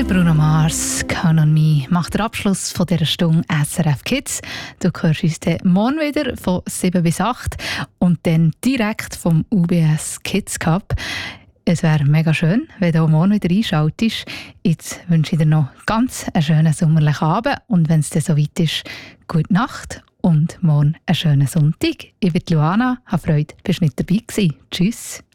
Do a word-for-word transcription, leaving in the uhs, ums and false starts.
Der Bruno Mars, «Count on Me», macht den Abschluss von dieser Stunde S R F Kids. Du hörst uns dann morgen wieder von sieben bis acht und dann direkt vom U B S Kids Cup. Es wäre mega schön, wenn du auch morgen wieder einschaltest. Jetzt wünsche ich dir noch ganz einen schönen sommerlichen Abend und wenn es dann soweit ist, gute Nacht und morgen einen schönen Sonntag. Ich bin Luana, habe Freude, bist nicht dabei gewesen. Tschüss.